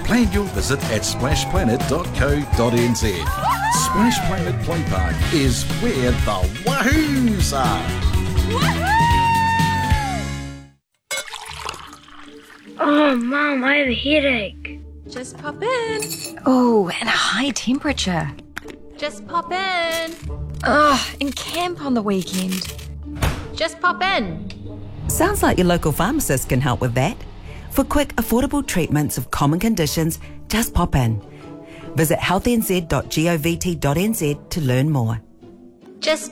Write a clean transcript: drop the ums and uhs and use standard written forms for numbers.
Plan your visit at splashplanet.co.nz. Splash Planet Play Park is where the wahoos are. Oh, Mum, I have a headache. Just pop in. Oh, and a high temperature. Just pop in. And camp on the weekend. Just pop in. Sounds like your local pharmacist can help with that. For quick, affordable treatments of common conditions, just pop in. Visit healthnz.govt.nz to learn more. Just